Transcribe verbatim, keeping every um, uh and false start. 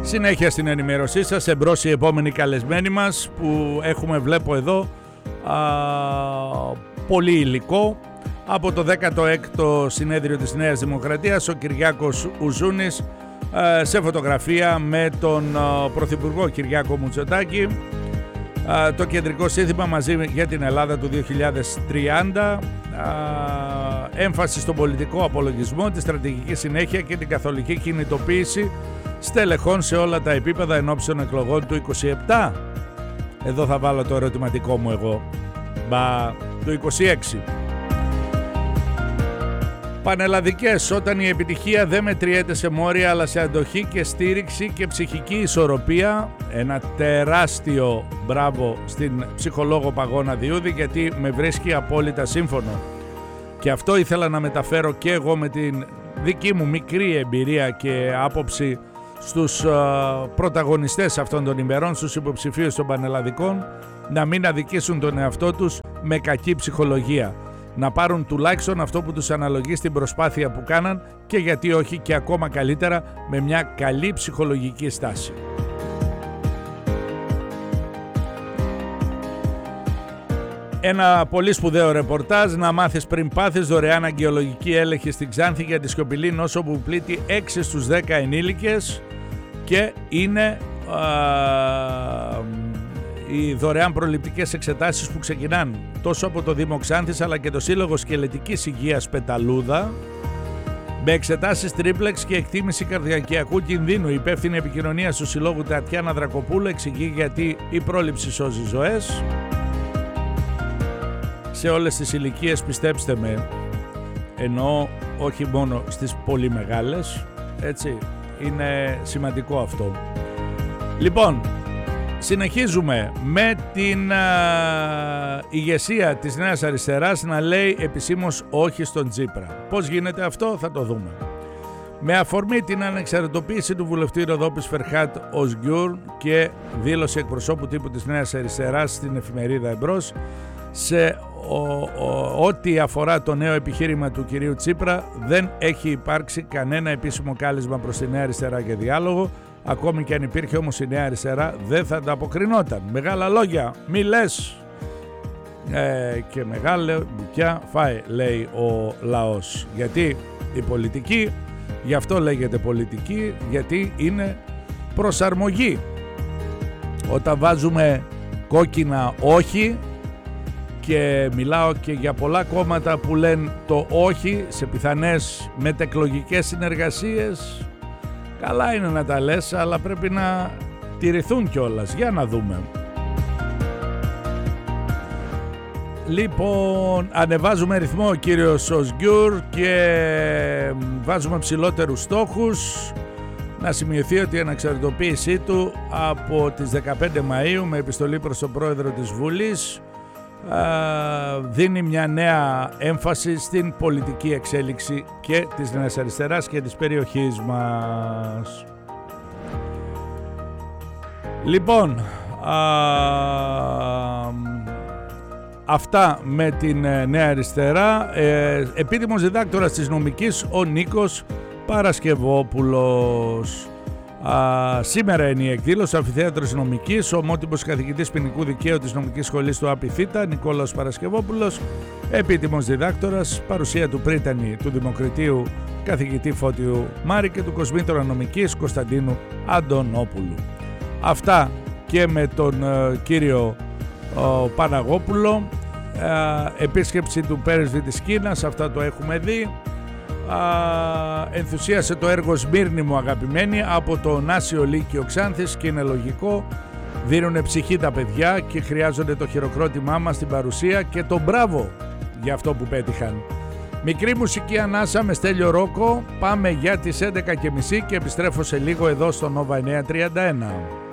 Συνέχεια στην ενημέρωσή σας, εμπρός οι επόμενοι καλεσμένοι μας που έχουμε, βλέπω εδώ, α, πολύ υλικό. Από το δέκατο έκτο συνέδριο της Νέας Δημοκρατίας, ο Κυριάκος Ουζούνης α, σε φωτογραφία με τον α, Πρωθυπουργό Κυριάκο Μητσοτάκη. Α, το κεντρικό σύνθημα μαζί για την Ελλάδα του δύο χιλιάδες τριάντα, α, έμφαση στον πολιτικό απολογισμό, τη στρατηγική συνέχεια και την καθολική κινητοποίηση στελεχών σε όλα τα επίπεδα ενόψει εκλογών του είκοσι επτά. Εδώ θα βάλω το ερωτηματικό μου εγώ. Μπα, το είκοσι έξι. Πανελλαδικές, όταν η επιτυχία δεν μετριέται σε μόρια αλλά σε αντοχή και στήριξη και ψυχική ισορροπία. Ένα τεράστιο μπράβο στην ψυχολόγο Παγώνα Διούδη, γιατί με βρίσκει απόλυτα σύμφωνο. Και αυτό ήθελα να μεταφέρω και εγώ με την δική μου μικρή εμπειρία και άποψη στους uh, πρωταγωνιστές αυτών των ημερών, στους υποψηφίους των πανελλαδικών, να μην αδικήσουν τον εαυτό τους με κακή ψυχολογία. Να πάρουν τουλάχιστον αυτό που τους αναλογεί στην προσπάθεια που κάναν και γιατί όχι και ακόμα καλύτερα με μια καλή ψυχολογική στάση. Ένα πολύ σπουδαίο ρεπορτάζ, να μάθεις πριν πάθεις, δωρεάν αγγεωλογική έλεγχη στην Ξάνθη για τη σιωπηλή νόσο που πλήττει έξι στους δέκα ενήλικες και είναι α, οι δωρεάν προληπτικές εξετάσεις που ξεκινάνε τόσο από το Δήμο Ξάνθης αλλά και το Σύλλογο Σκελετικής Υγείας Πεταλούδα, με εξετάσεις τρίπλεξ και εκτίμηση καρδιακιακού κινδύνου. Η υπεύθυνη επικοινωνία του Συλλόγου Τατιάνα Δρακοπούλου εξηγεί γιατί η πρόληψη σώζει ζωές. Σε όλες τις ηλικίες, πιστέψτε με, εννοώ όχι μόνο στις πολύ μεγάλες, έτσι, είναι σημαντικό αυτό. Λοιπόν, συνεχίζουμε με την α, ηγεσία της Νέας Αριστεράς να λέει επισήμως όχι στον Τσίπρα. Πώς γίνεται αυτό, θα το δούμε. Με αφορμή την ανεξαρτητοποίηση του βουλευτή Ροδόπης Φερχάτ Οσγκιούρ και δήλωση εκπροσώπου τύπου της Νέας Αριστεράς στην εφημερίδα Εμπρός, σε ό,τι αφορά το νέο επιχείρημα του κυρίου Τσίπρα, δεν έχει υπάρξει κανένα επίσημο κάλεσμα προς τη Νέα Αριστερά για διάλογο. Ακόμη και αν υπήρχε όμως, η Νέα Αριστερά δεν θα ανταποκρινόταν. Μεγάλα λόγια, μη λες. Ε, και μεγάλα μπουκιά φάει, λέει ο λαός. Γιατί η πολιτική, γι' αυτό λέγεται πολιτική, γιατί είναι προσαρμογή. Όταν βάζουμε κόκκινα όχι, και μιλάω και για πολλά κόμματα που λένε το όχι σε πιθανές μετεκλογικές συνεργασίες, καλά είναι να τα λες, αλλά πρέπει να τηρηθούν κιόλας. Για να δούμε. Λοιπόν, ανεβάζουμε ρυθμό ο κύριος Οσγκιούρ και βάζουμε ψηλότερους στόχους. Να σημειωθεί ότι η αναξαρτητοποίησή του από τις δεκαπέντε Μαΐου με επιστολή προς τον πρόεδρο της Βουλής δίνει μια νέα έμφαση στην πολιτική εξέλιξη και της Νέας Αριστεράς και της περιοχής μας. Λοιπόν, α, αυτά με την Νέα Αριστερά. Ε, επίτιμος διδάκτορας της νομικής ο Νίκος Παρασκευόπουλος. Α, σήμερα είναι η εκδήλωση Αμφιθέατρος Νομικής, ο ομότιμος καθηγητής ποινικού δικαίου της Νομικής Σχολής του ΑΠΙΘΙΤΑ, Νικόλαος Παρασκευόπουλος, επίτιμος διδάκτορας, παρουσία του πρίτανη του Δημοκρατίου καθηγητή Φώτιου Μάρη και του κοσμήτωρα νομικής Κωνσταντίνου Αντωνόπουλου. Αυτά και με τον ε, κύριο ε, Παναγόπουλο, ε, επίσκεψη του πρέσβη της Κίνας, αυτά το έχουμε δει. Α, ενθουσίασε το έργο Σμύρνη μου αγαπημένοι από το Νάσιο Λύκειο Ξάνθης και είναι λογικό, δίνουνε ψυχή τα παιδιά και χρειάζονται το χειροκρότημά μας στην παρουσία και το μπράβο για αυτό που πέτυχαν. Μικρή μουσική ανάσα με Στέλιο Ρόκο, πάμε για τις έντεκα και μισή και επιστρέφω σε λίγο εδώ στο Nova εννιακόσια τριάντα ένα.